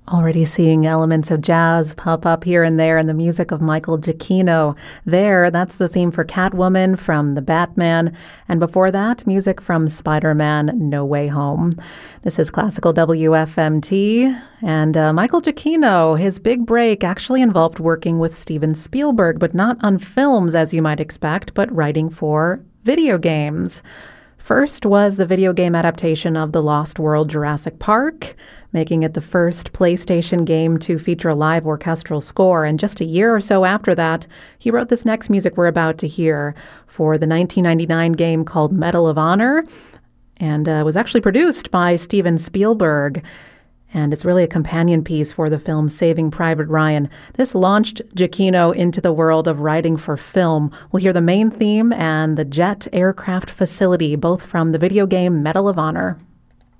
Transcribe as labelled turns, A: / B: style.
A: Already seeing elements of jazz pop up here and there in the music of Michael Giacchino. That's the theme for Catwoman from The Batman. And before that, music from Spider-Man No Way Home. This is Classical WFMT. And Michael Giacchino, his big break actually involved working with Steven Spielberg, but not on films as you might expect, but writing for video games. First was the video game adaptation of The Lost World Jurassic Park, making it the first PlayStation game to feature a live orchestral score. And just a year or so after that, he wrote this next music we're about to hear for the 1999 game called Medal of Honor, and was actually produced by Steven Spielberg. And it's really a companion piece for the film Saving Private Ryan. This launched Giacchino into the world of writing for film. We'll hear the main theme and the jet aircraft facility, both from the video game Medal of Honor.